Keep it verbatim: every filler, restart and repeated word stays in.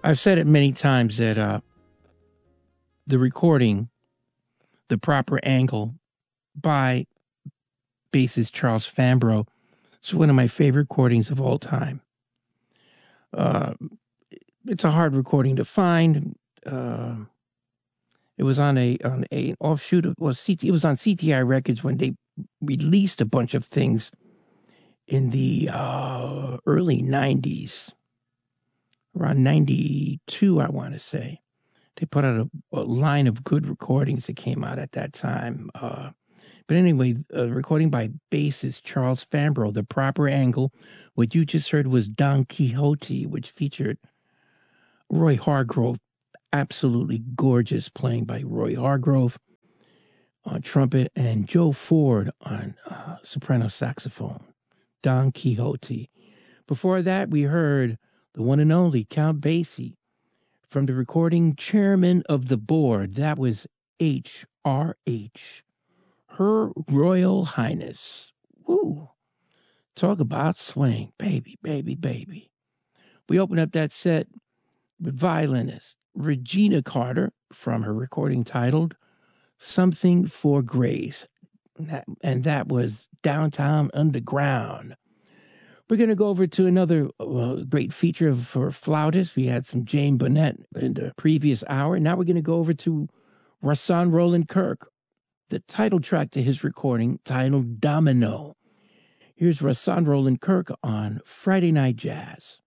I've said it many times that uh, the recording, The Proper Angle by bassist Charles Fambrough, is one of my favorite recordings of all time. Uh, it's a hard recording to find. Uh, it was on a on a an offshoot of well, C T, it was on C T I Records when they released a bunch of things in the uh, early nineties, around ninety-two, I want to say. They put out a, a line of good recordings that came out at that time. Uh, but anyway, a recording by bassist Charles Fambrough, The Proper Angle. What you just heard was Don Quixote, which featured Roy Hargrove, absolutely gorgeous playing by Roy Hargrove on trumpet, and Joe Ford on uh, soprano saxophone. Don Quixote. Before that, we heard the one and only Count Basie from the recording Chairman of the Board. That was H R H. Her Royal Highness. Woo. Talk about swing. Baby, baby, baby. We opened up that set with violinist Regina Carter from her recording titled Something for Grace. And that was Downtown Underground. We're going to go over to another uh, great feature of, for flautists. We had some Jane Bonnet in the previous hour. Now we're going to go over to Rahsaan Roland Kirk, the title track to his recording titled Domino. Here's Rahsaan Roland Kirk on Friday Night Jazz.